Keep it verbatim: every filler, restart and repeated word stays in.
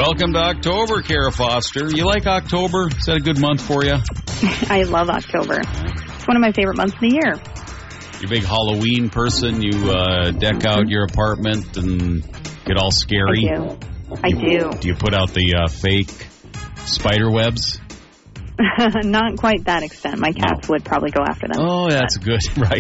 Welcome to October, Kara Foster. You like October? Is that a good month for you? I love October. It's one of my favorite months of the year. You're a big Halloween person. You uh, deck out your apartment and get all scary. I do. I do. Do you put out the uh, fake spider webs? Not quite that extent. My cats no. would probably go after them. Oh, that's good. Right.